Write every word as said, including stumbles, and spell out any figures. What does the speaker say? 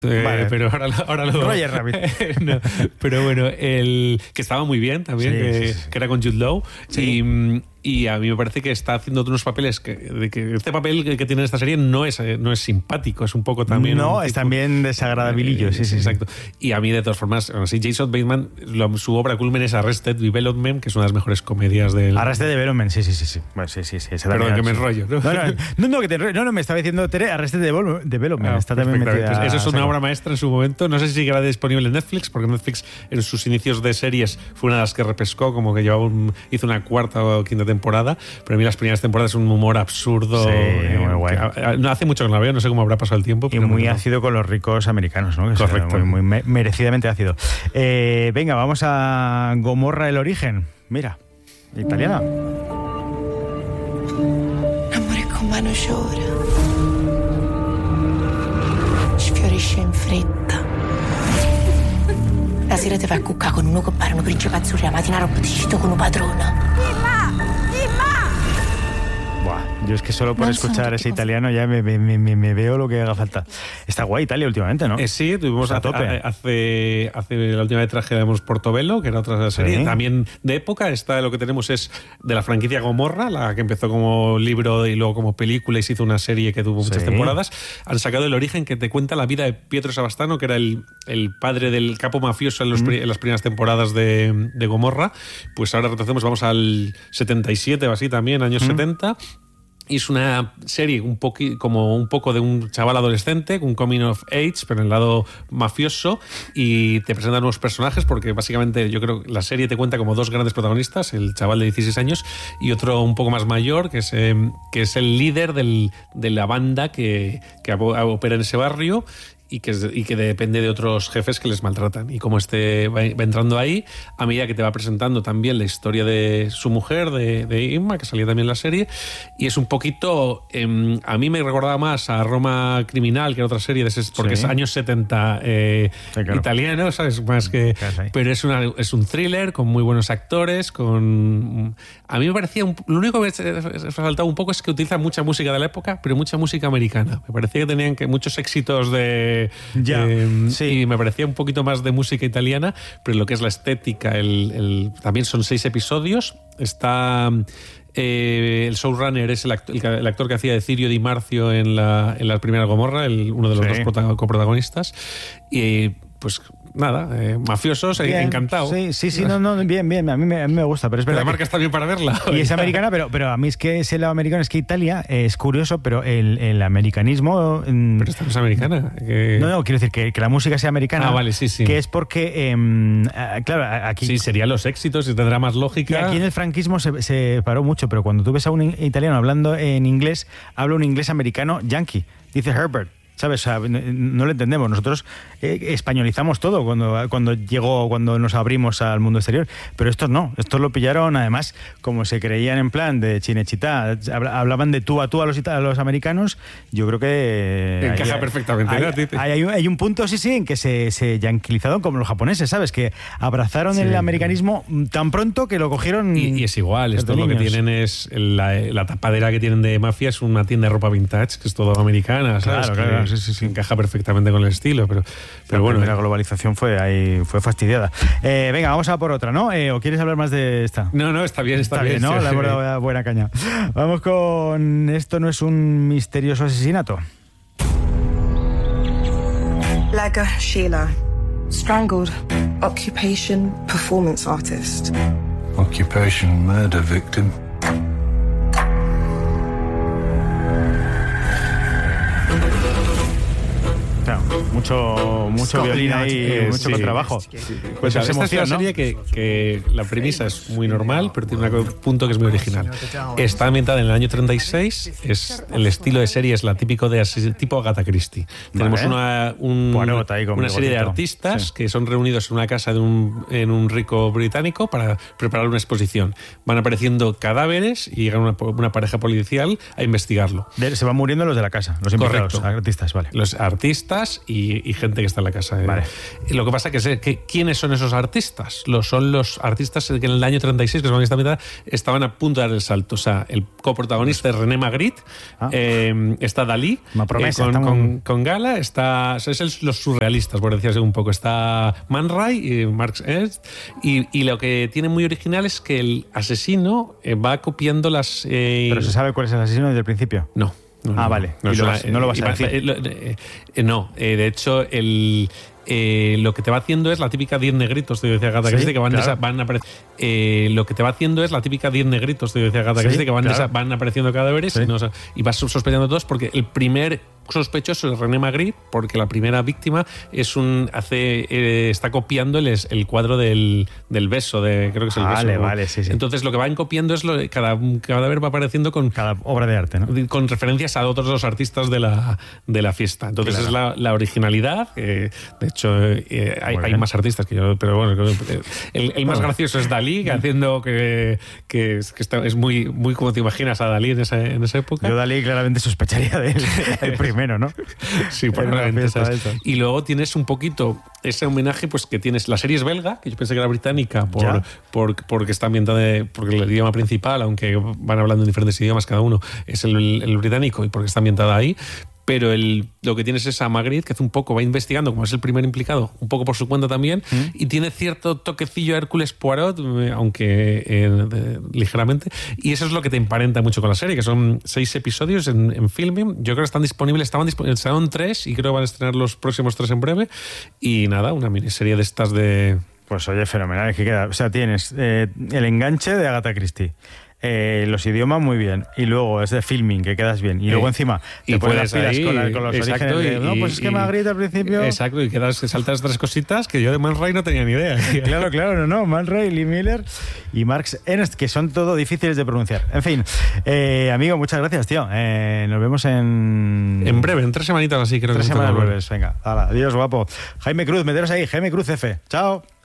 Eh, vale. Pero ahora, ahora lo... Roger Rabbit. No, pero bueno, el que estaba muy bien también, Sí, que, sí, sí. que era con Jude Law. Sí. Y, y a mí me parece que está haciendo unos papeles que, de que este papel que, que tiene en esta serie no es, no es simpático, es un poco también... No, un es tipo, también desagradabilillo, eh, sí, sí. Exacto. Y a mí, de todas formas, bueno, sí, Jason Bateman, lo, su obra culmen es Arrested Development, que es una de las mejores comedias del... Arrested Development, sí, sí, sí. sí. Bueno, sí, sí, sí. esa Perdón, también, que me sí. enrollo, ¿no? No, no, no, no, que te enrollo. No, no, me estaba diciendo Tere, Arrested Development. Ah, está también perfectamente. metida. Pues eso es una saco. obra maestra en su momento. No sé si sigue disponible en Netflix, porque Netflix en sus inicios de series fue una de las que repescó, como que llevaba un, hizo una cuarta o quinta temporada, pero a mí las primeras temporadas es un humor absurdo. Sí, eh, muy guay. que, a, no hace mucho que no la veo, no sé cómo habrá pasado el tiempo. Y Pero muy bueno, ácido con los ricos americanos, ¿no? Que correcto. Muy, muy me- merecidamente ácido. Eh, venga, vamos a Gomorra, el origen. Mira, italiana. L'amore con mano llora, sfiorisce in fretta. La sera ti fa cuccare con uno che pare un principe azzurro, la mattina roba ti con un padrona. Buah, yo es que solo por No escuchar son ese tipos. italiano ya me, me, me, me veo lo que haga falta. Está guay Italia últimamente, ¿no? Eh, sí, tuvimos A hace, tope. hace, hace la última vez trajéramos Portobello, que era otra serie Sí. también de época. Esta lo que tenemos es de la franquicia Gomorra, la que empezó como libro y luego como película y se hizo una serie que tuvo muchas Sí. temporadas. Han sacado El origen, que te cuenta la vida de Pietro Savastano, que era el, el padre del capo mafioso en, los, pri- en las primeras temporadas de, de Gomorra. Pues ahora retrocedemos, vamos al setenta y siete o así también, años setenta. Y es una serie un poqui, como un poco de un chaval adolescente, un coming of age, pero en el lado mafioso, y te presentan nuevos personajes, porque básicamente yo creo que la serie te cuenta como dos grandes protagonistas, el chaval de dieciséis años y otro un poco más mayor, que es, eh, que es el líder del, de la banda que, que opera en ese barrio, y que, es- y que depende de otros jefes que les maltratan. Y como este va, va entrando ahí, a medida que te va presentando también la historia de su mujer, de, de Inma, que salía también en la serie, y es un poquito... eh, a mí me recordaba más a Roma Criminal, que era otra serie, de ese, porque Sí. es años setenta eh, Sí, claro. italiano, ¿sabes? Más que... Claro, sí. Pero es, una, es un thriller con muy buenos actores, con... A mí me parecía... Un, lo único que me faltaba un poco es que utiliza mucha música de la época, pero mucha música americana. Me parecía que tenían que muchos éxitos de... Ya, eh, sí. Y me parecía un poquito más de música italiana, pero lo que es la estética, el, el- también son seis episodios. Está... eh, el showrunner es el actor, el, el actor que hacía de Cirio Di Marcio en la, en la primera Gomorra, el, uno de los Sí. dos prota- coprotagonistas. Y pues nada, eh, mafiosos, eh, Bien, encantado. Sí, sí, sí, no, no, bien, bien, a mí me, a mí me gusta, pero es Pero verdad la que- marca está bien para verla. y es americana, pero, pero a mí es que ese lado americano, es que Italia eh, es curioso, pero el, el americanismo... mm, Pero esta no es americana. que- no, no, quiero decir que, que la música sea americana. Ah, vale, sí, sí. Que es porque, em, ah, claro, aquí... Sí, serían los éxitos y tendrá más Y lógica. aquí en el franquismo se, se paró mucho, pero cuando tú ves a un in- italiano hablando en inglés, habla un inglés americano yankee. Dice Herbert, ¿sabes? O sea, no, no lo entendemos. Nosotros eh, españolizamos todo cuando, cuando llegó, cuando nos abrimos al mundo exterior. Pero estos no. Estos lo pillaron, además, como se creían en plan de Chinechita, habla- hablaban de tú a tú a los, ita- a los americanos. Yo creo que... Encaja hay- perfectamente, Hay, ¿no, Tite? hay, hay un, hay un punto, sí, sí, en que se, se yanquilizaron como los japoneses, ¿sabes? Que abrazaron Sí. el americanismo tan pronto que lo cogieron... Y, y es igual, esto desde lo que niños. tienen es la, la tapadera que tienen de mafia es una tienda de ropa vintage, que es todo americana, ¿sabes? Claro, Que claro, sí, sí, sí. encaja perfectamente con el estilo, pero, pero La bueno. primera globalización fue ahí, fue fastidiada. Eh, venga, vamos a por otra, ¿no? Eh, ¿O quieres hablar más de esta? No, no, está bien, está, Está bien, ¿no? sí. Le hemos dado buena caña. Vamos con Esto no es un misterioso asesinato. Laga Sheila. Strangled. Occupation performance artist. Occupation murder victim. Claro, mucho, mucho violín ahí, Eh, mucho sí. contrabajo. Pues Pues es esta emoción, es una ¿no? serie que, que la premisa es muy normal, pero tiene un punto que es muy original. Está ambientada en el año treinta y seis, es, el estilo de serie es la típico de ases- tipo Agatha Christie. Tenemos Vale. una, un- Poirot ahí con una serie de bigotito. artistas Sí. que son reunidos en una casa de un, en un rico británico para preparar una exposición. Van apareciendo cadáveres y llega una, una pareja policial a investigarlo. De- se van muriendo los de la casa, los invitados, Correcto. artistas, vale. Los artistas artistas y, y gente que está en la casa. Vale. Y lo que pasa que es que ¿quiénes son esos artistas? Los, son los artistas que en el año treinta y seis, que son esta mitad, estaban a punto de dar el salto. O sea, el coprotagonista es René Magritte, Ah. eh, está Dalí, Una promesa, eh, con, estamos- con, con Gala, está, es el- los surrealistas, por decirse un poco. Está Man Ray y Marx Ernst. Y, y lo que tiene muy original es que el asesino eh, va copiando las... eh, Pero se sabe cuál es el asesino desde el principio. no. no, Ah, no, vale. No, Y lo o sea, vas- no lo vas eh, a va- decir. eh, lo- eh, eh, no, eh, de hecho, el, eh, lo que te va haciendo es la típica diez negritos, te decía Agatha Sí, Christie, que van, claro. desa- van apareciendo. Eh, lo que te va haciendo es la típica diez negritos, te decía Agatha Sí, Christie, que van, claro. desa- van apareciendo cadáveres Sí. y, no, y vas sospechando todos porque el primer sospechoso es René Magritte, porque la primera víctima es un hace eh, está copiando el, es- el cuadro del, del beso, de creo que es el Vale, beso. vale, sí, sí. Entonces lo que van copiando es lo, cada cadáver va apareciendo con Cada obra de arte, ¿no? con referencias a otros dos artistas de la, de la fiesta. Entonces Claro. es la, la originalidad. eh, de hecho, eh, hay, Muy hay bien. más artistas que yo, pero bueno, eh, el, el más Bueno. gracioso es Dalí, que haciendo que, que, es, que está- es muy, muy como te imaginas a Dalí en esa, en esa época. Yo Dalí claramente sospecharía de él, el primero, ¿no? Sí, Era una probablemente, fiesta ¿sabes? de esas. Y luego tienes un poquito ese homenaje, pues que tienes la serie es belga, que yo pensé que era británica por, Ya. por porque está ambientada de- porque el idioma principal, aunque van hablando en diferentes idiomas cada uno, es el, el británico y porque está ambientada ahí. Pero el, lo que tienes es a Magritte, que hace un poco, va investigando, como es el primer implicado, un poco por su cuenta también, y tiene cierto toquecillo a Hércules Poirot, eh, aunque eh, de- ligeramente, y eso es lo que te emparenta mucho con la serie, que son seis episodios en, en Filming. Yo creo que están disponibles, estaban disponibles, estaban tres, y creo que van a estrenar los próximos tres en breve, y nada, una miniserie de estas de... Pues oye, fenomenal. Es que queda, o sea, tienes eh, el enganche de Agatha Christie. Eh, los idiomas muy bien y luego es de filming que quedas bien y luego encima te y pones las puedes pilas ahí, con, la- con los exacto, orígenes de, y- no, pues es que y- Magritte al principio Exacto, y quedas, saltas tres cositas que yo de Man Ray no tenía ni idea. claro, claro, no, no, Man Ray, Lee Miller y Marx Ernst, que son todo difíciles de pronunciar. En fin, eh, amigo, muchas gracias, tío. Eh, nos vemos en... En breve, en tres semanitas así creo tres que semanas tengo que volver. vuelves. Venga, hala, adiós, guapo. Jaime Cruz, meteros ahí, Jaime Cruz F. Chao.